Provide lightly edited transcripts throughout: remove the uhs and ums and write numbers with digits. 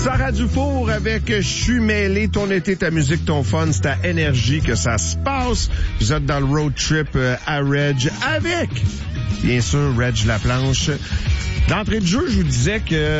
Sarah Dufour avec Je suis mêlé, ton été, ta musique, ton fun, c'est à Énergie que ça se passe. Vous êtes dans le road trip à Reg avec, bien sûr, Reg Laplanche. D'entrée de jeu, je vous disais que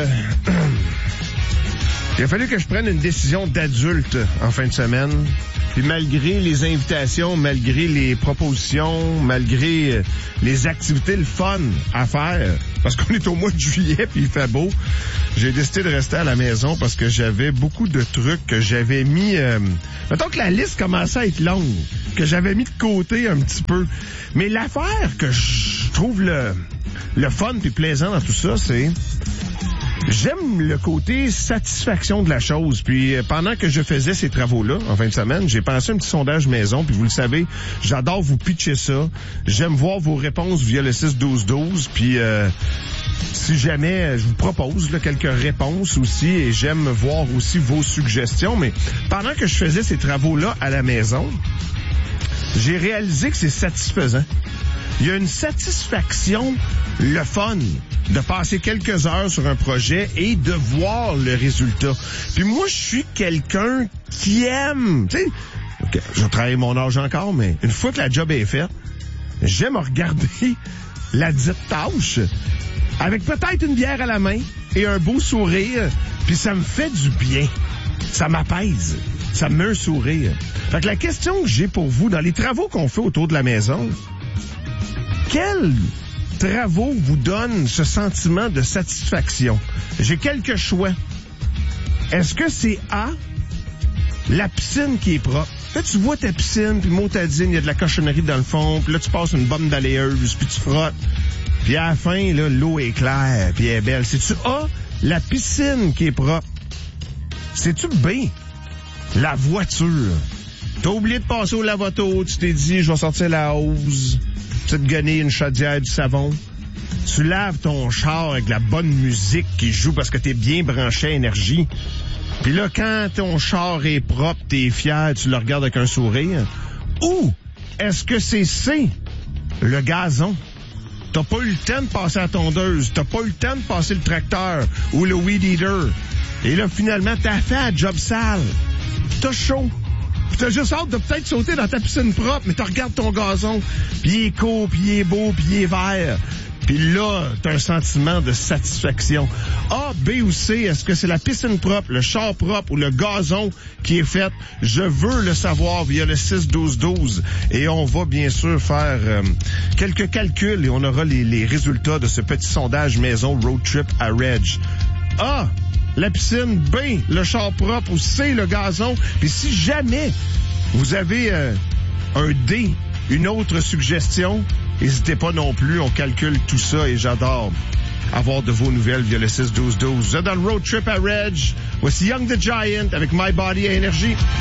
il a fallu que je prenne une décision d'adulte en fin de semaine. Puis malgré les invitations, malgré les propositions, malgré les activités, le fun à faire, parce qu'on est au mois de juillet puis il fait beau, j'ai décidé de rester à la maison parce que j'avais beaucoup de trucs que j'avais mis... mettons que la liste commençait à être longue, que j'avais mis de côté un petit peu. Mais l'affaire que je trouve le fun puis plaisant dans tout ça, c'est... J'aime le côté satisfaction de la chose. Puis pendant que je faisais ces travaux-là, en fin de semaine, j'ai pensé un petit sondage maison. Puis vous le savez, j'adore vous pitcher ça. J'aime voir vos réponses via le 6-12-12. Puis si jamais, je vous propose là, quelques réponses aussi. Et j'aime voir aussi vos suggestions. Mais pendant que je faisais ces travaux-là à la maison, j'ai réalisé que c'est satisfaisant. Il y a une satisfaction, le fun, de passer quelques heures sur un projet et de voir le résultat. Puis moi, je suis quelqu'un qui aime, tu sais, okay, je travaille mon âge encore, mais une fois que la job est faite, j'aime regarder la dite tâche avec peut-être une bière à la main et un beau sourire, puis ça me fait du bien. Ça m'apaise. Ça me met un sourire. Fait que la question que j'ai pour vous, dans les travaux qu'on fait autour de la maison, quels travaux vous donnent ce sentiment de satisfaction? J'ai quelques choix. Est-ce que c'est A, la piscine qui est propre? Là, tu vois ta piscine, puis motadine, il y a de la cochonnerie dans le fond, puis là, tu passes une bonne balayeuse, puis tu frottes. Puis à la fin, là, l'eau est claire, puis elle est belle. C'est-tu A, la piscine qui est propre? C'est-tu B, la voiture? T'as oublié de passer au lavato, tu t'es dit, je vais sortir la hose, tu te gonner une chaudière, du savon. Tu laves ton char avec la bonne musique qui joue parce que t'es bien branché à Énergie. Puis là, quand ton char est propre, t'es fier, tu le regardes avec un sourire. Ou est-ce que c'est C, le gazon? T'as pas eu le temps de passer la tondeuse, t'as pas eu le temps de passer le tracteur ou le weed eater. Et là, finalement, t'as fait la job sale. T'as chaud. Pis t'as juste hâte de peut-être sauter dans ta piscine propre, mais tu regardes ton gazon, pis il est court, pis il est beau, pis il est vert. Puis là, t'as un sentiment de satisfaction. A, B ou C, est-ce que c'est la piscine propre, le char propre ou le gazon qui est fait? Je veux le savoir via le 6-12-12. Et on va bien sûr faire quelques calculs et on aura les résultats de ce petit sondage maison road trip à Reg. A, la piscine, B, le char propre, ou C, le gazon. Puis si jamais vous avez un D, une autre suggestion, n'hésitez pas non plus, on calcule tout ça et j'adore avoir de vos nouvelles via le 6-12-12. Vous êtes dans le road trip à Reg. Voici Young the Giant avec My Body à Énergie.